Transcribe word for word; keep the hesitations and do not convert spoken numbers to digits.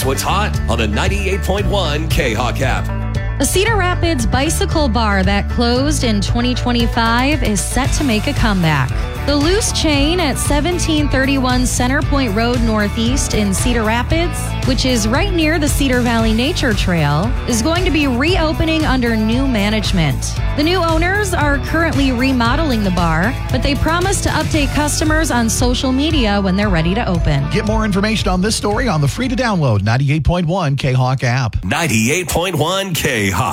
what's hot on the ninety-eight point one K-Hawk app. The Cedar Rapids Bicycle Bar that closed in twenty twenty-five is set to make a comeback. The Loose Chain at seventeen thirty-one Center Point Road Northeast in Cedar Rapids, which is right near the Cedar Valley Nature Trail, is going to be reopening under new management. The new owners are currently remodeling the bar, but they promise to update customers on social media when they're ready to open. Get more information on this story on the free-to-download ninety-eight point one K-Hawk app. ninety-eight point one K-Hawk.